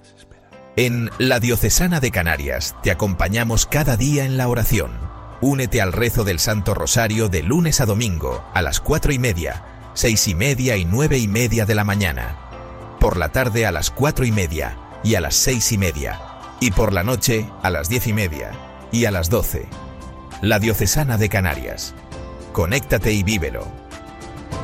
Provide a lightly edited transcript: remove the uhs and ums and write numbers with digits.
En la Diocesana de Canarias te acompañamos cada día en la oración. Únete al rezo del Santo Rosario de lunes a domingo a las 4:30, 6:30 y 9:30 de la mañana. Por la tarde a las 4:30 y a las 6:30. Y por la noche a las 10:30 y a las 12. La Diocesana de Canarias. Conéctate y vívelo.